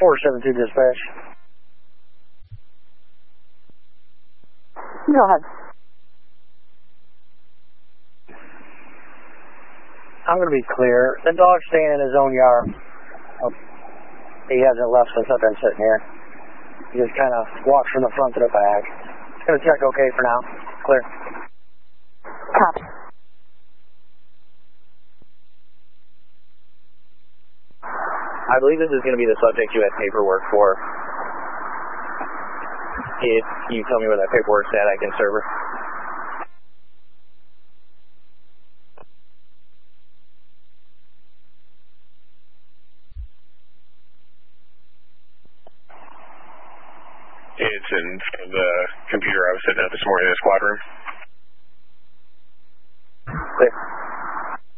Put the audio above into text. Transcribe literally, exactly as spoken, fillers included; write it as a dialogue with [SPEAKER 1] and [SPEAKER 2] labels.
[SPEAKER 1] four seven two dispatch.
[SPEAKER 2] Go ahead.
[SPEAKER 1] I'm going to be clear. The dog's staying in his own yard. Oh, he hasn't left since I've been sitting here. He just kind of walks from the front to the back. It's going to check okay for now. Clear.
[SPEAKER 2] Copy.
[SPEAKER 3] I believe this is going to be the subject you had paperwork for. If you tell me where that paperwork's at, I can serve her.
[SPEAKER 4] It's in the computer I was sitting at this morning in the squad room.